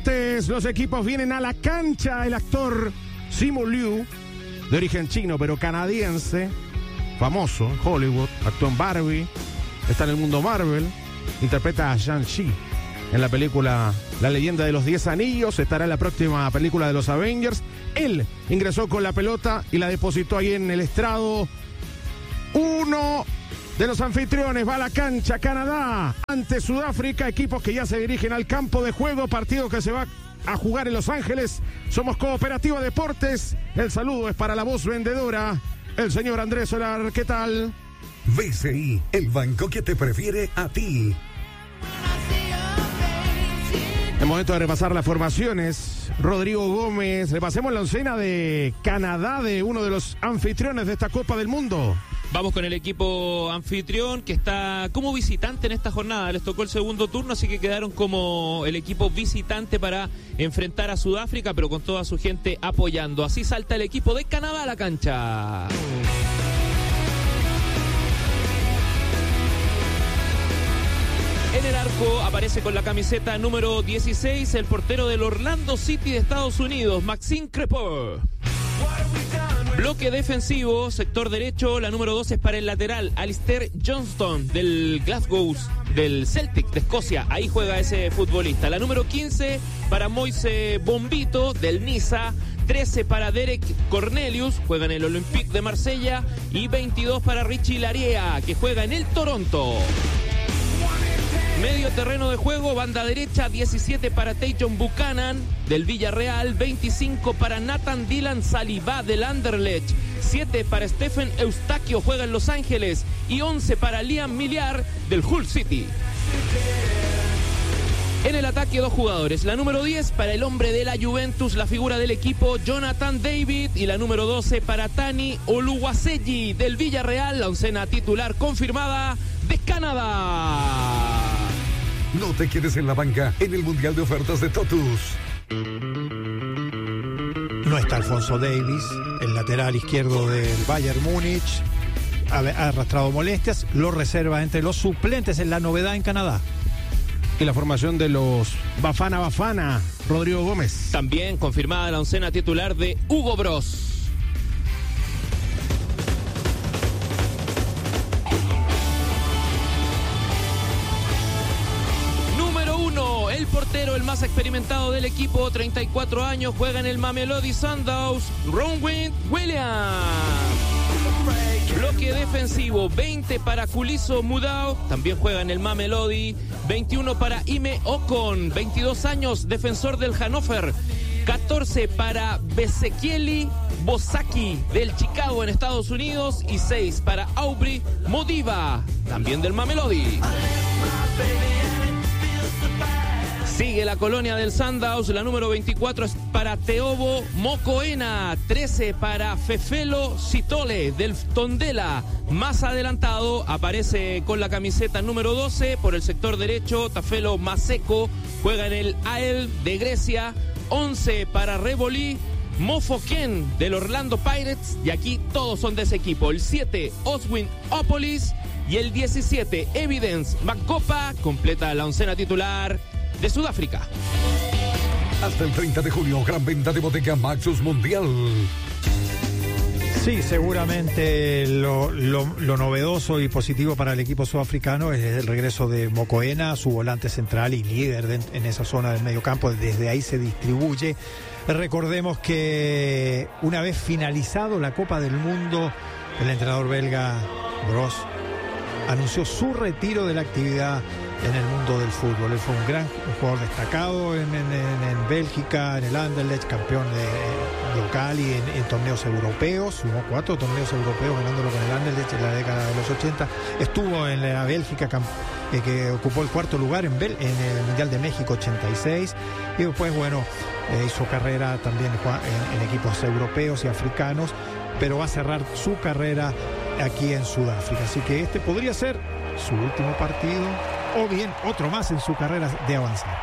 Los equipos vienen a la cancha. El actor Simu Liu, de origen chino pero canadiense, famoso en Hollywood, actuó en Barbie, está en el mundo Marvel, interpreta a Shang-Chi en la película La leyenda de los 10 anillos, estará en la próxima película de los Avengers. Él ingresó con la pelota y la depositó ahí en el estrado. Uno de los anfitriones va a la cancha, Canadá ante Sudáfrica, equipos que ya se dirigen al campo de juego, partido que se va a jugar en Los Ángeles. Somos Cooperativa Deportes. El saludo es para la voz vendedora, el señor Andrés Solar. ¿Qué tal? BCI, el banco que te prefiere a ti. Es momento de repasar las formaciones. Rodrigo Gómez, repasemos la oncena de Canadá, de uno de los anfitriones de esta Copa del Mundo. Vamos con el equipo anfitrión que está como visitante en esta jornada. Les tocó el segundo turno, así que quedaron como el equipo visitante para enfrentar a Sudáfrica, pero con toda su gente apoyando. Así salta el equipo de Canadá a la cancha. En el arco aparece con la camiseta número 16 el portero del Orlando City de Estados Unidos, Maxime Crepeau. Bloque defensivo, sector derecho, la número 12 es para el lateral, Alistair Johnston del Glasgow, del Celtic de Escocia, ahí juega ese futbolista. La número 15 para Moise Bombito del Niza, 13 para Derek Cornelius, juega en el Olympique de Marsella, y 22 para Richie Lariea, que juega en el Toronto. Medio terreno de juego, banda derecha, 17 para Tajon Buchanan del Villarreal, 25 para Nathan Dylan Saliba del Anderlecht, 7 para Stephen Eustaquio, juega en Los Ángeles, y 11 para Liam Milliard del Hull City. En el ataque, dos jugadores, la número 10 para el hombre de la Juventus, la figura del equipo, Jonathan David, y la número 12 para Tani Oluwaseyi del Villarreal, la oncena titular confirmada de Canadá. No te quedes en la banca en el Mundial de Ofertas de Totus. No está Alfonso Davies, el lateral izquierdo del Bayern Múnich, ha arrastrado molestias, lo reserva entre los suplentes, en la novedad en Canadá. Y la formación de los Bafana, Rodrigo Gómez. También confirmada la oncena titular de Hugo Bros. El portero, el más experimentado del equipo, 34 años, juega en el Mamelodi Sundowns, Ronwen Williams. Bloque defensivo, 20 para Kuliso Mudau, también juega en el Mamelodi, 21 para Ime Ocon, 22 años, defensor del Hannover, 14 para Besekieli Bosaki del Chicago en Estados Unidos, y 6 para Aubrey Modiva, también del Mamelodi. Sigue la colonia del Sundowns, la número 24 es para Teobo Mokoena, 13 para Fefelo Sitole del Tondela. Más adelantado aparece con la camiseta número 12 por el sector derecho, Tafelo Maseko, juega en el AEL de Grecia, 11 para Reboli Mofoken del Orlando Pirates, y aquí todos son de ese equipo. El 7, Oswin Opolis, y el 17, Evidence Makopa, completa la oncena titular de Sudáfrica. Hasta el 30 de junio, gran venta de Bottega Maxus Mundial. Sí, seguramente lo novedoso y positivo para el equipo sudafricano es el regreso de Mokoena, su volante central y líder en esa zona del mediocampo. Desde ahí se distribuye. Recordemos que una vez finalizado la Copa del Mundo, el entrenador belga Bros anunció su retiro de la actividad en el mundo del fútbol. Él fue un jugador destacado en Bélgica, en el Anderlecht, campeón local y en torneos europeos. Sumó 4 torneos europeos ganándolo con el Anderlecht en la década de los 80. Estuvo en la Bélgica, que ocupó el 4º lugar en el Mundial de México 86. Y después, hizo carrera también en equipos europeos y africanos, pero va a cerrar su carrera aquí en Sudáfrica. Así que este podría ser su último partido, o bien otro más en su carrera de avanzar.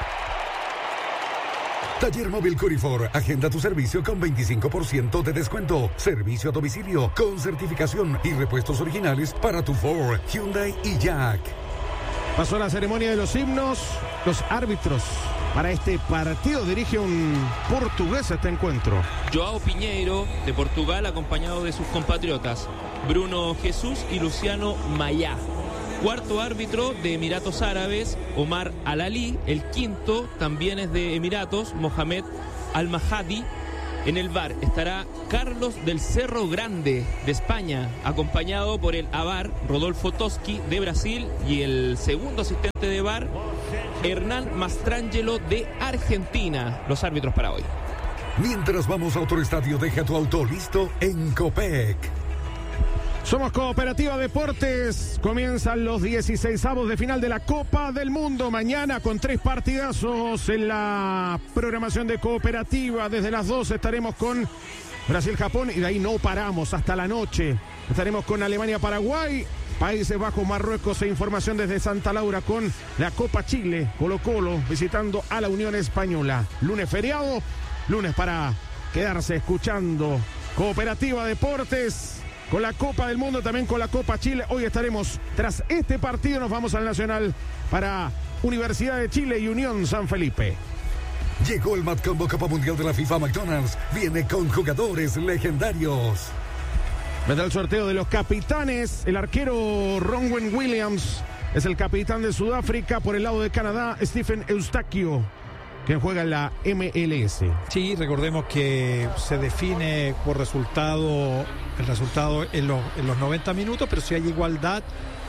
Taller Móvil Curifor, agenda tu servicio con 25% de descuento. Servicio a domicilio con certificación y repuestos originales para tu Ford, Hyundai y Jack. Pasó la ceremonia de los himnos, los árbitros para este partido. Dirige un portugués este encuentro. Joao Pinheiro, de Portugal, acompañado de sus compatriotas Bruno Jesús y Luciano Mayá. Cuarto árbitro de Emiratos Árabes, Omar Al-Ali. El quinto también es de Emiratos, Mohamed Al-Mahadi. En el VAR estará Carlos del Cerro Grande de España, acompañado por el AVAR Rodolfo Toschi de Brasil y el segundo asistente de VAR Hernán Mastrangelo de Argentina. Los árbitros para hoy. Mientras vamos a otro estadio, deja tu auto listo en Copec. Somos Cooperativa Deportes. Comienzan los 16avos de final de la Copa del Mundo. Mañana con 3 partidazos en la programación de Cooperativa. Desde las 2 estaremos con Brasil-Japón y de ahí no paramos hasta la noche. Estaremos con Alemania-Paraguay, Países Bajos, Marruecos e información desde Santa Laura con la Copa Chile, Colo-Colo visitando a la Unión Española. Lunes feriado, lunes para quedarse escuchando Cooperativa Deportes. Con la Copa del Mundo, también con la Copa Chile. Hoy estaremos, tras este partido, nos vamos al Nacional para Universidad de Chile y Unión San Felipe. Llegó el Mad Combo Copa Mundial de la FIFA. McDonald's viene con jugadores legendarios. Vendrá el sorteo de los capitanes. El arquero Ronwen Williams es el capitán de Sudáfrica. Por el lado de Canadá, Stephen Eustaquio, quien juega en la MLS. Sí, recordemos que se define por resultado, el resultado en los 90 minutos, pero si hay igualdad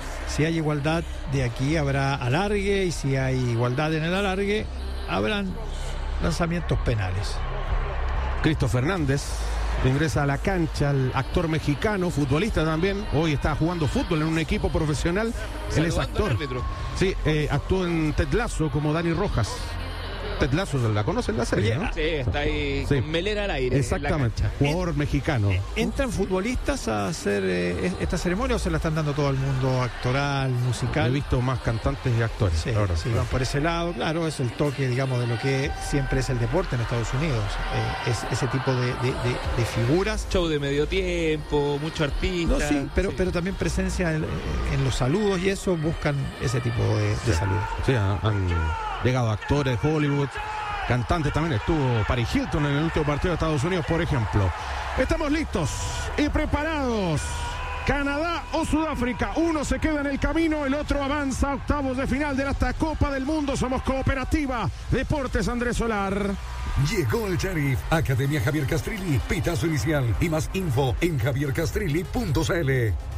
de aquí habrá alargue, y si hay igualdad en el alargue habrán lanzamientos penales. Cristo Fernández ingresa a la cancha, el actor mexicano, futbolista también. Hoy está jugando fútbol en un equipo profesional. Él es actor. Sí, actuó en Ted Lasso como Dani Rojas. Ted Lasso, ¿la conocen la serie? Oye, ¿no? Sí, está ahí con melera al aire. Exactamente, jugador mexicano. ¿Entran futbolistas a hacer esta ceremonia o se la están dando todo el mundo, actoral, musical? He visto más cantantes y actores. Sí, ahora, sí, van por ese lado. Claro, es el toque, digamos, de lo que siempre es el deporte en Estados Unidos. Es ese tipo de figuras. Show de medio tiempo, mucho artista. No, sí, pero también presencia en los saludos y eso, buscan ese tipo de saludos. Sí, han llegado actores de Hollywood, cantantes también. Estuvo Paris Hilton en el último partido de Estados Unidos, por ejemplo. Estamos listos y preparados. Canadá o Sudáfrica, uno se queda en el camino, el otro avanza a octavos de final de esta Copa del Mundo. Somos Cooperativa Deportes. Andrés Solar. Llegó el Sheriff, Academia Javier Castrilli, pitazo inicial y más info en javiercastrilli.cl.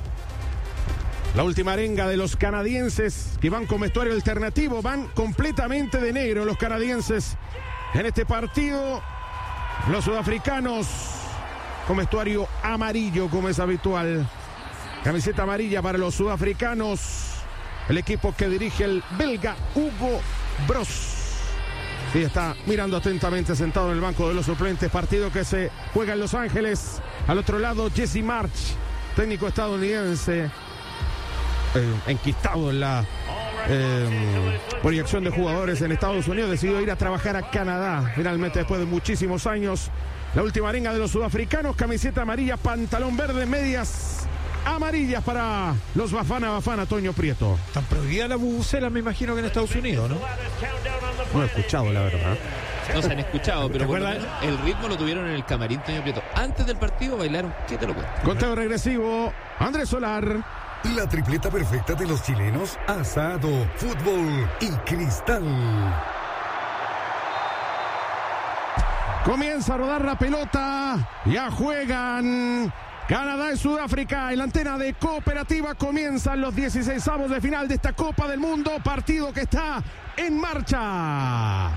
La última arenga de los canadienses que van con vestuario alternativo, van completamente de negro los canadienses en este partido. Los sudafricanos con vestuario amarillo como es habitual. Camiseta amarilla para los sudafricanos. El equipo que dirige el belga Hugo Bros. Y está mirando atentamente sentado en el banco de los suplentes. Partido que se juega en Los Ángeles. Al otro lado Jesse March, técnico estadounidense. Enquistado en la proyección de jugadores en Estados Unidos, decidió ir a trabajar a Canadá finalmente después de muchísimos años. La última arenga de los sudafricanos, camiseta amarilla, pantalón verde, medias amarillas para los Bafana, Toño Prieto. Tan prohibida la bubucela, me imagino que en Estados Unidos, ¿no? No he escuchado, la verdad. No se han escuchado, pero por lo menos el ritmo lo tuvieron en el camarín, Toño Prieto. Antes del partido bailaron, ¿qué te lo cuento? Conteo regresivo, Andrés Solar. La tripleta perfecta de los chilenos: asado, fútbol y cristal. Comienza a rodar la pelota. Ya juegan Canadá y Sudáfrica. En la antena de Cooperativa comienzan los 16avos de final de esta Copa del Mundo. Partido que está en marcha.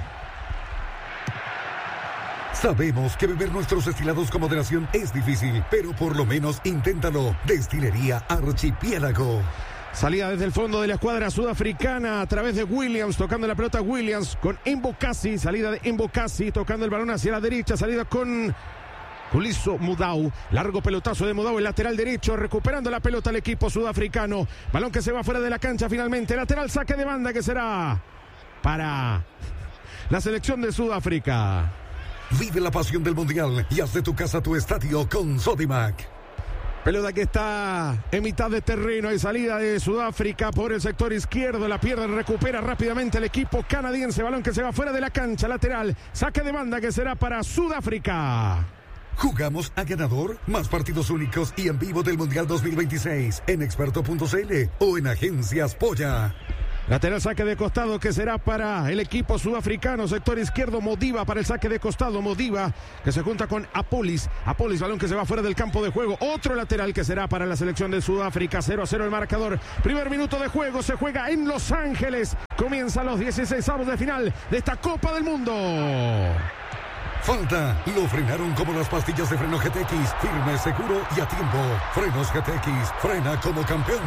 Sabemos que beber nuestros destilados con moderación es difícil, pero por lo menos inténtalo. Destilería Archipiélago. Salida desde el fondo de la escuadra sudafricana a través de Williams, tocando la pelota Williams con Mbokasi. Salida de Mbokasi, tocando el balón hacia la derecha. Salida con Kuliso Mudau. Largo pelotazo de Mudau, el lateral derecho, recuperando la pelota al equipo sudafricano. Balón que se va fuera de la cancha finalmente. Lateral, saque de banda que será para la selección de Sudáfrica. Vive la pasión del Mundial y haz de tu casa tu estadio con Sodimac. Pelota que está en mitad de terreno. Hay salida de Sudáfrica por el sector izquierdo. La pierde, recupera rápidamente el equipo canadiense. Balón que se va fuera de la cancha, lateral. Saque de banda que será para Sudáfrica. Jugamos a ganador, más partidos únicos y en vivo del Mundial 2026 en experto.cl o en Agencias Polla. Lateral saque de costado que será para el equipo sudafricano. Sector izquierdo, Modiba para el saque de costado. Modiba que se junta con Apolis. Apolis, balón que se va fuera del campo de juego. Otro lateral que será para la selección de Sudáfrica. 0-0 el marcador. Primer minuto de juego. Se juega en Los Ángeles. Comienzan los 16avos de final de esta Copa del Mundo. Falta, lo frenaron como las pastillas de freno GTX. Firme, seguro y a tiempo. Frenos GTX, frena como campeón.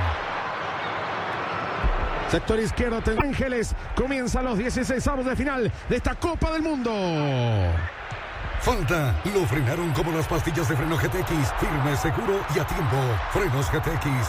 Sector izquierdo, Ángeles, comienzan los 16avos de final de esta Copa del Mundo. Falta, lo frenaron como las pastillas de freno GTX, firme, seguro y a tiempo. Frenos GTX,